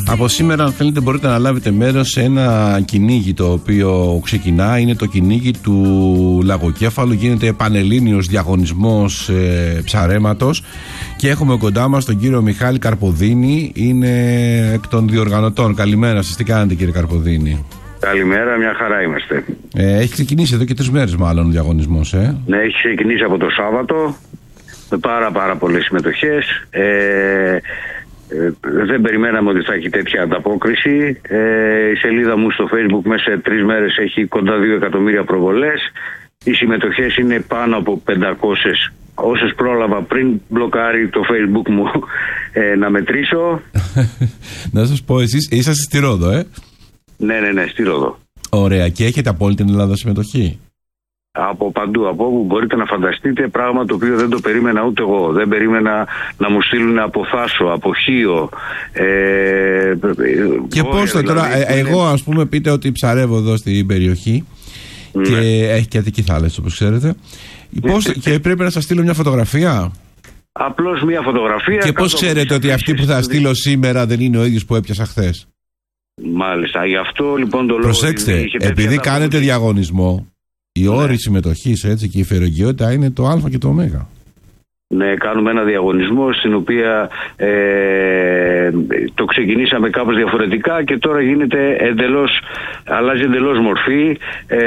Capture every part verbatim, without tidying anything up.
Από σήμερα, αν θέλετε, μπορείτε να λάβετε μέρος σε ένα κυνήγι το οποίο ξεκινά. Είναι το κυνήγι του λαγοκέφαλου. Γίνεται πανελλήνιος διαγωνισμός ε, ψαρέματος. Και έχουμε κοντά μας τον κύριο Μιχάλη Καρποδίνη. Είναι εκ των διοργανωτών. Καλημέρα σας, τι κάνετε κύριε Καρποδίνη? Καλημέρα, μια χαρά είμαστε. Ε, έχει ξεκινήσει εδώ και τρεις μέρες μάλλον ο διαγωνισμός, ε? Ναι, έχει ξεκινήσει από το Σάββατο με πάρα πάρα πολλές συμμετοχές. Ε, ε, δεν περιμέναμε ότι θα έχει τέτοια ανταπόκριση. Ε, η σελίδα μου στο Facebook μέσα σε τρεις μέρες έχει κοντά δύο εκατομμύρια προβολές. Οι συμμετοχές είναι πάνω από πεντακόσιες. Όσες πρόλαβα πριν μπλοκάρει το Facebook μου ε, να μετρήσω. Να σας πω, εσείς είσαστε στη Ρόδο, ε? Ναι, ναι, ναι, στη Ρόδο. Ωραία. Και έχετε από όλη την Ελλάδα συμμετοχή? Από παντού, από όπου μπορείτε να φανταστείτε, πράγμα το οποίο δεν το περίμενα ούτε εγώ. Δεν περίμενα να μου στείλουν από Θάσο, από Χίο. Ε, και πώς το τώρα, δηλαδή, ε, εγώ ας πούμε, πείτε ότι ψαρεύω εδώ στην περιοχή, ναι, και έχει και Αττική θάλασσα όπως ξέρετε. Πώς, και πρέπει να σας στείλω μια φωτογραφία. Απλώς μια φωτογραφία. Και πώς ξέρετε ότι αυτή που θα στείλω σήμερα δεν είναι ο ίδιος που έπιασα χθες? Μάλιστα, γι' αυτό λοιπόν το λόγο. Προσέξτε, επειδή κάνετε διαγωνισμό, η όρη, ναι, συμμετοχής, έτσι, και η φερογγιότητα είναι το Α και το Ω. Ναι, κάνουμε ένα διαγωνισμό στην οποία ε, το ξεκινήσαμε κάπως διαφορετικά και τώρα γίνεται εντελώς, αλλάζει εντελώς μορφή. Ε,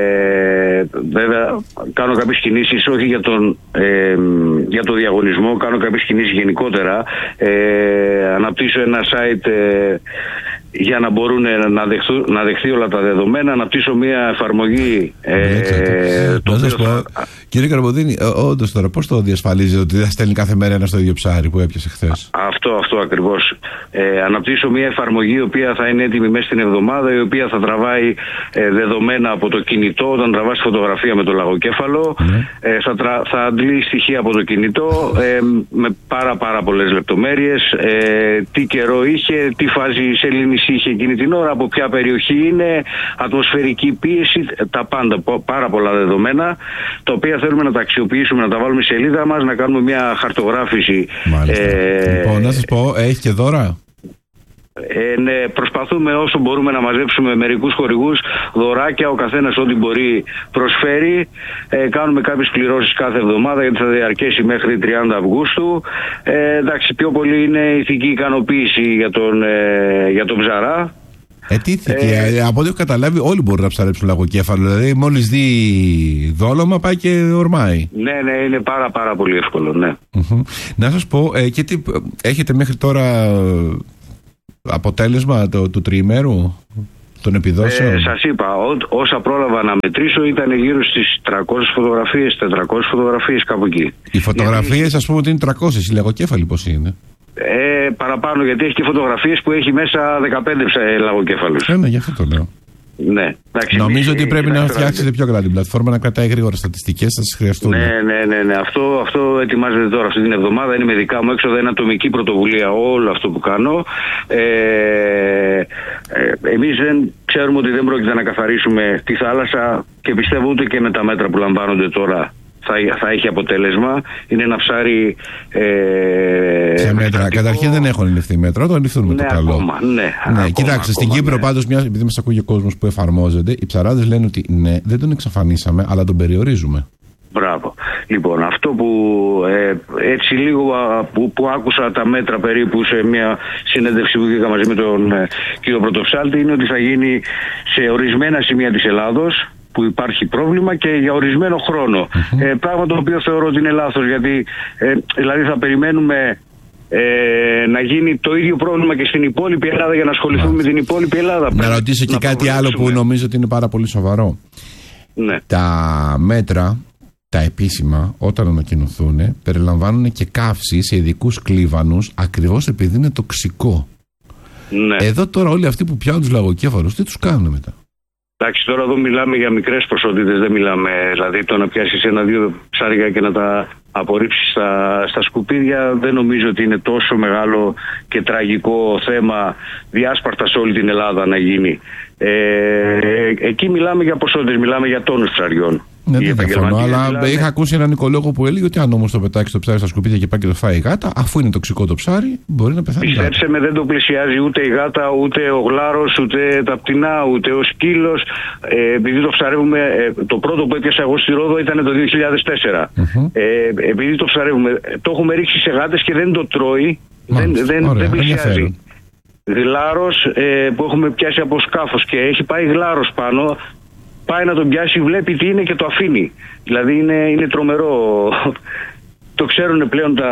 βέβαια κάνω κάποιες κινήσεις όχι για τον, ε, για το διαγωνισμό, κάνω κάποιες κινήσεις γενικότερα. Ε, αναπτύσσω ένα site ε, για να μπορούν να, δεχθούν, να δεχθεί όλα τα δεδομένα, αναπτύσσω μια εφαρμογή. Ε, το οποίο θα... Κύριε Καρποδίνη, όντως τώρα πώς το διασφαλίζετε ότι δεν στέλνει κάθε μέρα ένα στο ίδιο ψάρι που έπιασε χθες? Αυτό, αυτό ακριβώς. Ε, αναπτύσσω μια εφαρμογή η οποία θα είναι έτοιμη μέσα στην εβδομάδα, η οποία θα τραβάει ε, δεδομένα από το κινητό. Όταν τραβάς φωτογραφία με το λαγοκέφαλο, ναι, ε, θα, τρα, θα αντλεί στοιχεία από το κινητό ε, με πάρα πάρα πολλές λεπτομέρειες. Ε, τι καιρό είχε, τι φάση σελήνης είχε εκείνη την ώρα, από ποια περιοχή είναι, ατμοσφαιρική πίεση, τα πάντα, πάρα πολλά δεδομένα, τα οποία θέλουμε να τα αξιοποιήσουμε, να τα βάλουμε στη σελίδα μας, να κάνουμε μια χαρτογράφηση. Ε, λοιπόν, να σας πω, έχει και δώρα? Ε, ναι, προσπαθούμε όσο μπορούμε να μαζέψουμε μερικούς χορηγούς, δωράκια, ο καθένας ό,τι μπορεί προσφέρει. Ε, κάνουμε κάποιες κληρώσεις κάθε εβδομάδα γιατί θα διαρκέσει μέχρι τριάντα Αυγούστου. Ε, εντάξει, πιο πολύ είναι ηθική ικανοποίηση για τον, ε, για τον ψαρά. Ετήθηκε. Ε, από ό,τι έχω καταλάβει, όλοι μπορούν να ψαρέψουν λαγοκέφαλο. Δηλαδή, μόλις δει δόλωμα, πάει και ορμάει. Ναι, ναι, είναι πάρα, πάρα πολύ εύκολο, ναι. Mm-hmm. Να σας πω, ε, και τι, έχετε μέχρι τώρα αποτέλεσμα το, του τριημέρου των επιδόσεων? Ε, σας είπα, ό, όσα πρόλαβα να μετρήσω ήταν γύρω στις τριακόσιες φωτογραφίες, τετρακόσιες φωτογραφίες, κάπου εκεί. Οι φωτογραφίες, γιατί... ας πούμε ότι είναι τριακόσιες, οι λαγοκέφαλοι πώς είναι? Ε, παραπάνω, γιατί έχει και φωτογραφίες που έχει μέσα δεκαπέντε λαγοκέφαλους. Ε, ναι, γι' αυτό το λέω. Ναι, εντάξει, νομίζω ότι πρέπει να φτιάξετε πιο καλά την πλατφόρμα, να κρατάει γρήγορα στατιστικές, θα σας χρειαστούν. Ναι, ναι, ναι, ναι. Αυτό, αυτό ετοιμάζεται τώρα αυτή την εβδομάδα. Είναι με δικά μου έξοδα, είναι ατομική πρωτοβουλία όλο αυτό που κάνω. Ε, ε, εμείς δεν ξέρουμε ότι δεν πρόκειται να καθαρίσουμε τη θάλασσα και πιστεύω ούτε και με τα μέτρα που λαμβάνονται τώρα θα, θα έχει αποτέλεσμα. Είναι ένα ψάρι. Ε, σε μέτρα. Καταρχήν δεν έχουν ληφθεί μέτρα, το ληφθούν με, ναι, το καλό. Ακόμα, ναι, ναι, ακόμα, κοιτάξτε, ακόμα, στην Κύπρο, ναι, πάντως, μια, επειδή μας ακούει ο κόσμος που εφαρμόζεται, οι ψαράδες λένε ότι ναι, δεν τον εξαφανίσαμε, αλλά τον περιορίζουμε. Μπράβο. Λοιπόν, αυτό που ε, έτσι λίγο που, που άκουσα τα μέτρα περίπου σε μια συνέντευξη που είχα μαζί με τον ε, κύριο Πρωτοψάλτη είναι ότι θα γίνει σε ορισμένα σημεία της Ελλάδος που υπάρχει πρόβλημα και για ορισμένο χρόνο. Mm-hmm. Ε, πράγμα το οποίο θεωρώ ότι είναι λάθος, γιατί ε, δηλαδή θα περιμένουμε ε, να γίνει το ίδιο πρόβλημα και στην υπόλοιπη Ελλάδα για να ασχοληθούμε με την υπόλοιπη Ελλάδα. Να ρωτήσω και κάτι άλλο που νομίζω ότι είναι πάρα πολύ σοβαρό. Ναι. Τα μέτρα, τα επίσημα, όταν ανακοινωθούν, περιλαμβάνουν και καύση σε ειδικούς κλίβανους, ακριβώς επειδή είναι τοξικό. Ναι. Εδώ τώρα όλοι αυτοί που πιάνουν τους λαγοκέφαλους, τι τους κάνουν μετά? Εντάξει, τώρα εδώ μιλάμε για μικρές ποσότητες, δεν μιλάμε, δηλαδή το να πιάσεις ένα-δύο ψάρια και να τα απορρίψεις στα, στα σκουπίδια, δεν νομίζω ότι είναι τόσο μεγάλο και τραγικό θέμα διάσπαρτα σε όλη την Ελλάδα να γίνει. Ε, εκεί μιλάμε για ποσότητες, μιλάμε για τόνους ψαριών. Ναι, δεν διαφωνώ, αλλά δηλαδή... είχα ακούσει έναν οικολόγο που έλεγε ότι αν όμως το πετάξει το ψάρι στα σκουπίδια και πάει και το φάει η γάτα, αφού είναι τοξικό το ψάρι, μπορεί να πεθάνει. Πιστέψτε με, δεν το πλησιάζει ούτε η γάτα, ούτε ο γλάρος, ούτε τα πτηνά, ούτε ο σκύλος. Ε, επειδή το ψαρεύουμε, ε, το πρώτο που έπιασα εγώ στη Ρόδο ήταν το δύο χιλιάδες τέσσερα. Mm-hmm. Ε, επειδή το ψαρεύουμε, το έχουμε ρίξει σε γάτες και δεν το τρώει, Μάλιστα. δεν, δεν, δεν πλησιάζει. Γλάρος ε, που έχουμε πιάσει από σκάφος και έχει πάει γλάρος πάνω. Πάει να τον πιάσει, βλέπει τι είναι και το αφήνει. Δηλαδή είναι, είναι τρομερό. Το ξέρουν πλέον τα...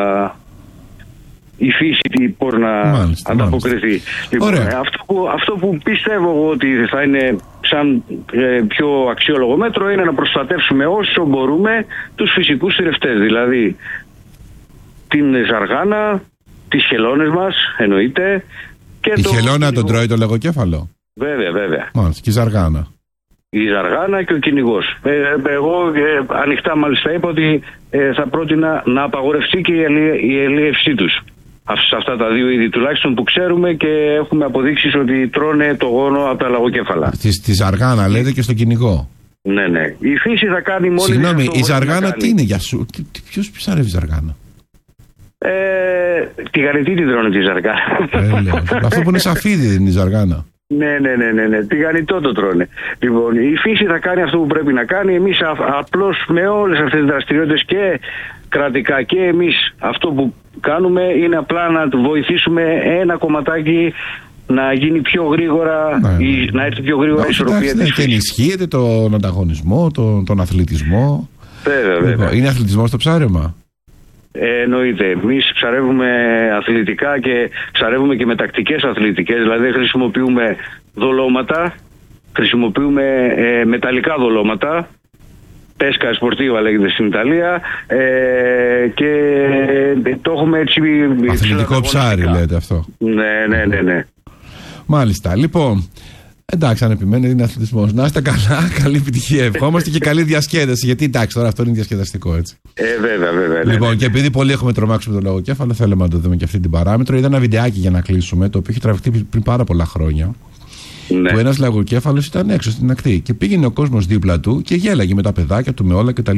η φύση πώς να μάλιστα, ανταποκριθεί. Μάλιστα. Λοιπόν, αυτό, που, αυτό που πιστεύω εγώ ότι θα είναι σαν ε, πιο αξιόλογο μέτρο είναι να προστατεύσουμε όσο μπορούμε τους φυσικούς θηρευτές. Δηλαδή την ζαργάνα, τις χελώνες μας εννοείται. Και η το... χελώνα τον τρώει το λαγοκέφαλο. Βέβαια, βέβαια. Μάλιστα, και η ζαργάνα. Η ζαργάνα και ο κυνηγός. Ε, εγώ ε, ανοιχτά μάλιστα είπα ότι ε, θα πρότεινα να απαγορευτεί και η, ελί, η ελίευσή τους. Σε αυτά τα δύο είδη τουλάχιστον που ξέρουμε και έχουμε αποδείξεις ότι τρώνε το γόνο από τα λαγοκέφαλα. Στη, στη ζαργάνα λέτε και στον κυνηγό. Ναι, ναι. Η φύση θα κάνει μόλις... Συγγνώμη, η ζαργάνα τι είναι για σου? Ποιος ψαρεύει ζαργάνα? Ε, τη γαριτή την τρώνε τη ζαργάνα. Ε, αυτό που είναι σαφίδι δεν είναι η ζαργάνα. Ναι, ναι, ναι, ναι, ναι. Τηγανιτό το τρώνε. Λοιπόν, η φύση θα κάνει αυτό που πρέπει να κάνει. Εμείς απλώς με όλες αυτές τις δραστηριότητες και κρατικά και εμείς αυτό που κάνουμε είναι απλά να βοηθήσουμε ένα κομματάκι να γίνει πιο γρήγορα, ναι, ή, να έρθει πιο γρήγορα η ισορροπία της. Και ενισχύεται τον ανταγωνισμό, τον, τον αθλητισμό. Βέβαια, βέβαια. Είναι αθλητισμός το ψάρεμα? Ε, εννοείται. Εμείς ψαρεύουμε αθλητικά και ψαρεύουμε και με τακτικές αθλητικές, δηλαδή δεν χρησιμοποιούμε δολώματα, χρησιμοποιούμε ε, μεταλλικά δολώματα, πέσκα σπορτίβα λέγεται στην Ιταλία, ε, και ε, το έχουμε έτσι... Αθλητικό ψάρι λέτε αυτό. Ναι, ναι, ναι, ναι. Μάλιστα. Λοιπόν, εντάξει, αν επιμένει είναι αθλητισμός. Να είστε καλά, καλή επιτυχία. Ευχόμαστε και καλή διασκέδαση. Γιατί εντάξει, τώρα αυτό είναι διασκεδαστικό, έτσι. Ε, βέβαια, βέβαια. Λοιπόν, ναι, και επειδή πολλοί έχουμε τρομάξει με το λαγοκέφαλο, θέλουμε να το δούμε και αυτή την παράμετρο. Είδα ένα βιντεάκι για να κλείσουμε, το οποίο έχει τραβηχτεί πριν πάρα πολλά χρόνια. Ναι. Που ένας λαγοκέφαλος ήταν έξω στην ακτή και πήγαινε ο κόσμος δίπλα του και γέλαγε με τα παιδάκια του, με όλα κτλ.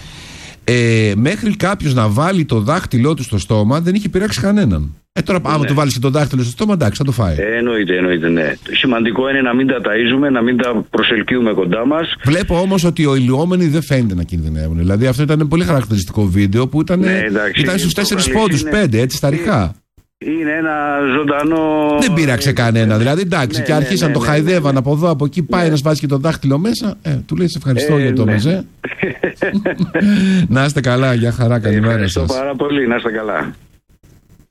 Ε, μέχρι κάποιος να βάλει το δάχτυλό του στο στόμα δεν είχε πειράξει κανέναν. Ε, τώρα, άμα ναι. του βάλεις και το δάχτυλο στο στόμα, εντάξει, θα το φάει. Ε, εννοείται, εννοείται, ναι. Σημαντικό είναι να μην τα ταΐζουμε, να μην τα προσελκύουμε κοντά μας. Βλέπω όμως ότι οι ηλιόμενοι δεν φαίνεται να κινδυνεύουν. Δηλαδή, αυτό ήταν πολύ χαρακτηριστικό βίντεο που ήταν, ναι, ήταν στους τέσσερις πόντους, είναι... πέντε, έτσι, στα ριχά. Είναι ένα ζωντανό. Δεν πείραξε κανένα. Δηλαδή, εντάξει, ναι, και άρχισαν ναι, ναι, το χαϊδεύαν ναι, ναι, από εδώ, από εκεί. Πάει ναι. ένας βάζει και το δάχτυλο μέσα. Ε, του λέει σε ευχαριστώ ε, για το ναι. μεζέ. Να είστε καλά, για χαρά, καλημέρα σας. Ευχαριστώ πάρα πολύ, να είστε καλά.